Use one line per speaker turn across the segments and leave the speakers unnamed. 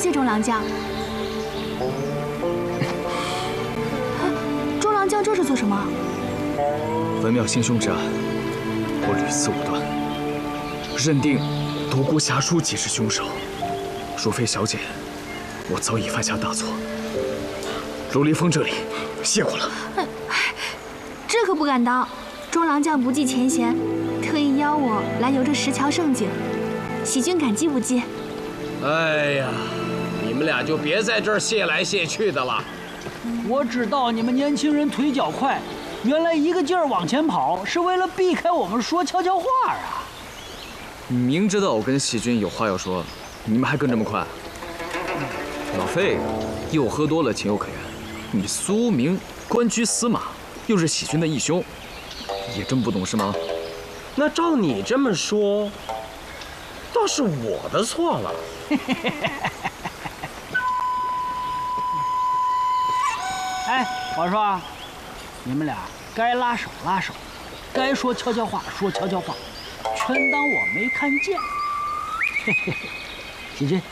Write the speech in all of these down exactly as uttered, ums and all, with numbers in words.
谢钟良将。钟良将这是做什么？
文庙行凶之案，我屡次武断，认定独孤侠书即是凶手。若非小姐，我早已犯下大错。卢离风这里谢过了。
哎，这可不敢当。钟良将不计前嫌，特意邀我来游这石桥胜景，喜君感激不尽。
哎呀，你们俩就别在这儿谢来谢去的了。
我知道你们年轻人腿脚快，原来一个劲儿往前跑是为了避开我们说悄悄话啊！
明知道我跟喜君有话要说，你们还跟这么快？老费，又喝多了情有可原。你苏明官居司马，又是喜君的义兄，也这么不懂事吗？
那照你这么说，倒是我的错了。
哎，我说，你们俩该拉手拉手，该说悄悄话说悄悄话，全当我没看见。嘿嘿嘿，喜君。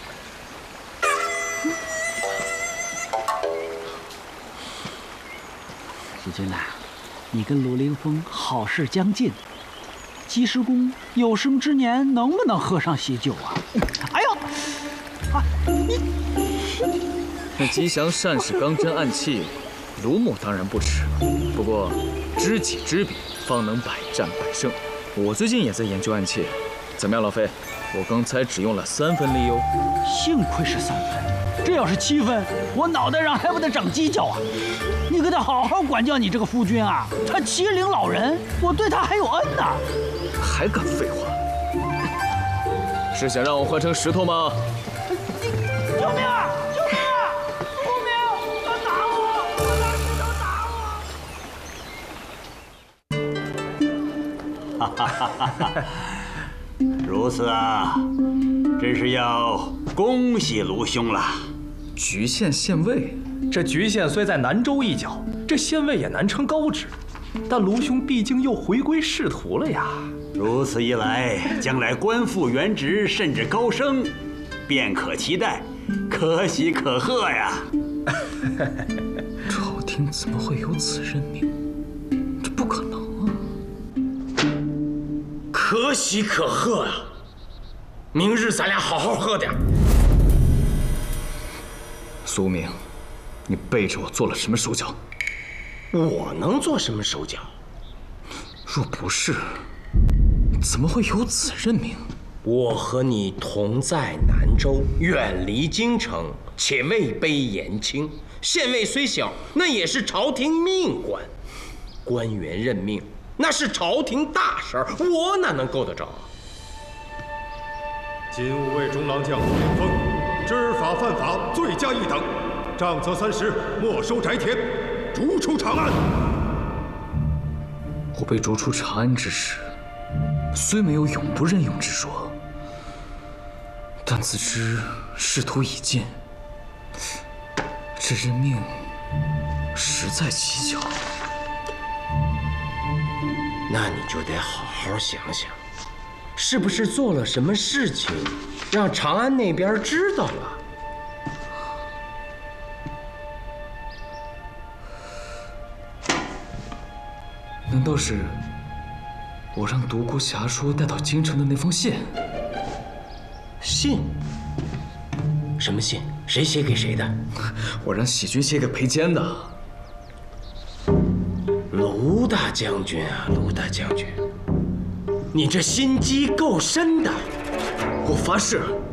喜君呐，你跟卢凌风好事将近，济世公有生之年能不能喝上喜酒啊？哎呦，啊你！
那吉祥善使刚真暗器，卢某当然不吃。不过知己知彼，方能百战百胜。我最近也在研究暗器，怎么样，老费？我刚才只用了三分力哟。
幸亏是三分，这要是七分，我脑袋上还不得长犄角啊！你可得好好管教你这个夫君啊！他欺凌老人，我对他还有恩呢。
还敢废话？是想让我换成石头吗？
你，救命啊！救命啊！无名，他打我！他拿石头打我！
哈哈哈哈哈！如此啊，真是要恭喜卢兄了。
局县县尉。
这局县虽在南州一角，这县尉也难称高职，但卢兄毕竟又回归仕途了呀。
如此一来，将来官复原职，甚至高升，便可期待，可喜可贺呀！
朝廷怎么会有此任命？这不可能啊！
可喜可贺啊！明日咱俩好好喝点。
苏明。你背着我做了什么手脚？
我能做什么手脚？
若不是，怎么会有此任命？
我和你同在南州，远离京城，且位卑言轻。县尉虽小，那也是朝廷命官，官员任命那是朝廷大事儿，我哪能够得着？
今吾为中郎将卢凌风，知法犯法，罪加一等。杖责三十，没收宅田，逐出长安。
我被逐出长安之时，虽没有永不任用之说，但自知仕途已尽，这任命实在蹊跷。
那你就得好好想想，是不是做了什么事情，让长安那边知道了？
难道是我让独孤侠书带到京城的那封信？
信？什么信？谁写给谁的？
我让喜君写给裴坚的。
卢大将军啊，卢大将军，你这心机够深的。
我发誓，